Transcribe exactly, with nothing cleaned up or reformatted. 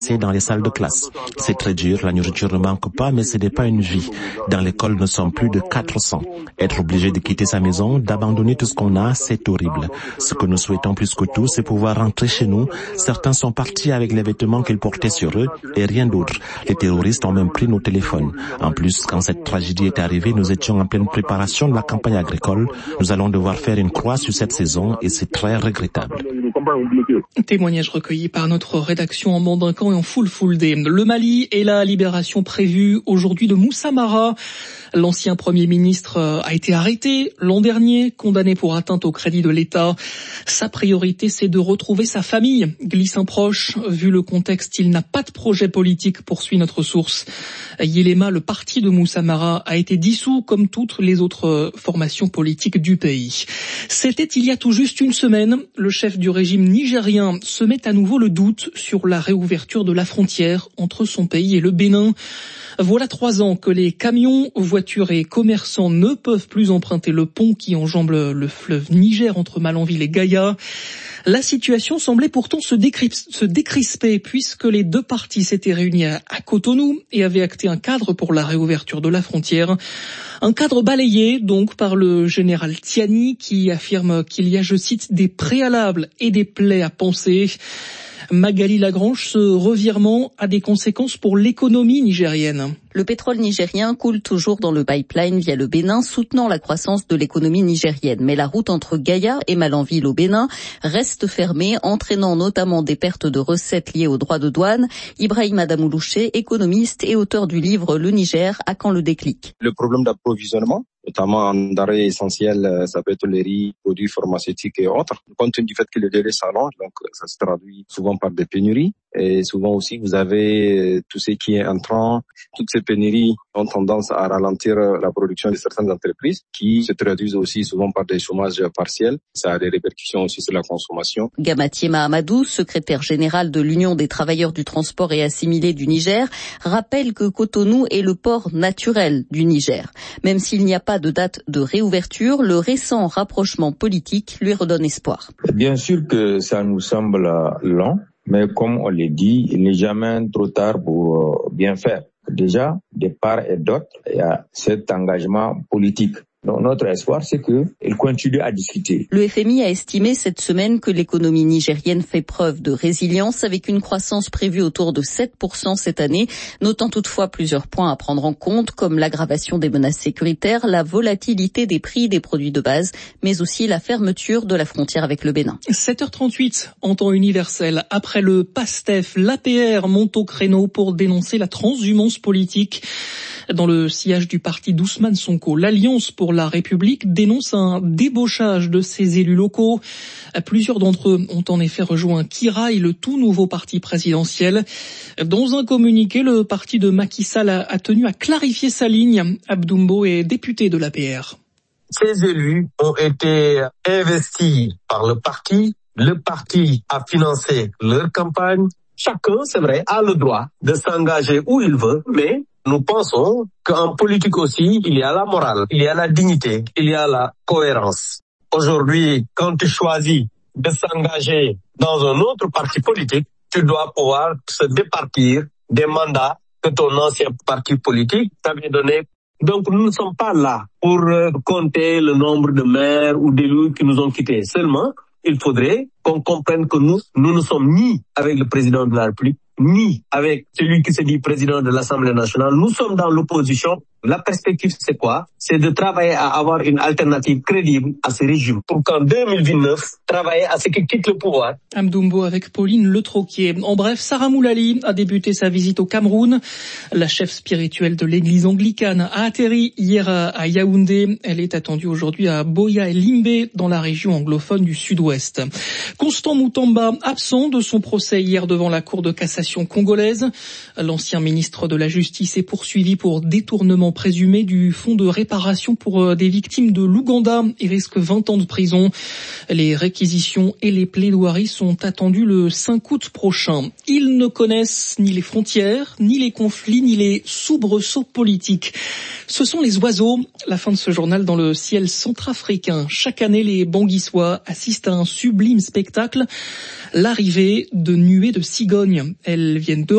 C'est dans les salles de classe. C'est très dur, la nourriture ne manque pas, mais ce n'est pas une vie. Dans l'école, nous sommes plus de quatre cents. Être obligé de quitter sa maison, d'abandonner tout ce qu'on a, c'est horrible. Ce que nous souhaitons plus que tout, c'est pouvoir rentrer chez nous. Certains sont partis avec les vêtements qu'ils portaient sur eux et rien d'autre. Les terroristes ont même pris nos téléphones. En plus, quand cette tragédie est arrivée, nous étions en pleine préparation de la campagne agricole. Nous allons devoir faire une croix sur cette saison et c'est très regrettable. Témoignage recueilli par notre rédaction en mandincan et en full full day. Le Mali et la libération prévue aujourd'hui de Moussa Mara. L'ancien Premier ministre a été arrêté l'an dernier, condamné pour atteinte au crédit de l'État. Sa priorité, c'est de retrouver sa famille, glisse un proche. Vu le contexte, il n'a pas de projet politique, poursuit notre source. Yélema, le parti de Moussa Mara, a été dissous comme toutes les autres formations politiques du pays. C'était il y a tout juste une semaine. Le chef du régime nigérien se met à nouveau le doute sur la réouverture de la frontière entre son pays et le Bénin. Voilà trois ans que les camions, voitures et commerçants ne peuvent plus emprunter le pont qui enjambe le fleuve Niger entre Malanville et Gaïa. La situation semblait pourtant se, décris- se décrisper puisque les deux parties s'étaient réunies à, à Cotonou et avaient acté un cadre pour la réouverture de la frontière. Un cadre balayé donc par le général Tiani qui affirme qu'il y a, je cite, des préalables et des plaies à penser. Magali Lagrange, ce revirement a des conséquences pour l'économie nigérienne. Le pétrole nigérien coule toujours dans le pipeline via le Bénin, soutenant la croissance de l'économie nigérienne. Mais la route entre Gaïa et Malanville au Bénin reste fermée, entraînant notamment des pertes de recettes liées aux droits de douane. Ibrahim Adamoulouché, économiste et auteur du livre Le Niger, à quand le déclic? Le problème d'approvisionnement, notamment en denrées essentielles, ça peut être les riz, produits pharmaceutiques et autres. Compte tenu du fait que le délai s'allonge, donc ça se traduit souvent par des pénuries. Et souvent aussi, vous avez tout ce qui est entrant. Toutes ces pénuries ont tendance à ralentir la production de certaines entreprises qui se traduisent aussi souvent par des chômages partiels. Ça a des répercussions aussi sur la consommation. Gamatié Mahamadou, secrétaire général de l'Union des travailleurs du transport et assimilés du Niger, rappelle que Cotonou est le port naturel du Niger. Même s'il n'y a pas de date de réouverture, le récent rapprochement politique lui redonne espoir. Bien sûr que ça nous semble lent. Mais comme on l'a dit, il n'est jamais trop tard pour bien faire. Déjà, de part et d'autre, il y a cet engagement politique. Donc notre espoir, c'est qu'il continue à discuter. Le F M I a estimé cette semaine que l'économie nigérienne fait preuve de résilience avec une croissance prévue autour de sept pour cent cette année, notant toutefois plusieurs points à prendre en compte comme l'aggravation des menaces sécuritaires, la volatilité des prix des produits de base, mais aussi la fermeture de la frontière avec le Bénin. sept heures trente-huit en temps universel. Après le PASTEF, l'A P R monte au créneau pour dénoncer la transhumance politique. Dans le sillage du parti d'Ousmane Sonko, l'Alliance pour la République dénonce un débauchage de ses élus locaux. Plusieurs d'entre eux ont en effet rejoint Kiraï, le tout nouveau parti présidentiel. Dans un communiqué, le parti de Macky Sall a, a tenu à clarifier sa ligne. Abdoumbo est député de l'A P R. Ces élus ont été investis par le parti. Le parti a financé leur campagne. Chacun, c'est vrai, a le droit de s'engager où il veut, mais nous pensons qu'en politique aussi, il y a la morale, il y a la dignité, il y a la cohérence. Aujourd'hui, quand tu choisis de s'engager dans un autre parti politique, tu dois pouvoir se départir des mandats que ton ancien parti politique t'avait donné. Donc nous ne sommes pas là pour compter le nombre de maires ou d'élus qui nous ont quittés. Seulement, il faudrait qu'on comprenne que nous, nous ne sommes ni avec le président de la République, ni avec celui qui se dit président de l'Assemblée nationale. Nous sommes dans l'opposition. La perspective, c'est quoi? C'est de travailler à avoir une alternative crédible à ce régime pour qu'en deux mille vingt-neuf, travailler à ce qu'il quitte le pouvoir. Amdoumbo avec Pauline Le Troquier. En bref, Sarah Moulali a débuté sa visite au Cameroun. La chef spirituelle de l'église anglicane a atterri hier à Yaoundé. Elle est attendue aujourd'hui à Boya et Limbe dans la région anglophone du sud-ouest. Constant Moutamba, absent de son procès hier devant la Cour de cassation congolaise. L'ancien ministre de la Justice est poursuivi pour détournement présumé du fonds de réparation pour des victimes de l'Ouganda. Il risque vingt ans de prison. Les réquisitions et les plaidoiries sont attendues le cinq août prochain. Ils ne connaissent ni les frontières, ni les conflits, ni les soubresauts politiques. Ce sont les oiseaux. La fin de ce journal dans le ciel centrafricain. Chaque année, les Banguissois assistent à un sublime spectacle. L'arrivée de nuées de cigognes. Elles viennent de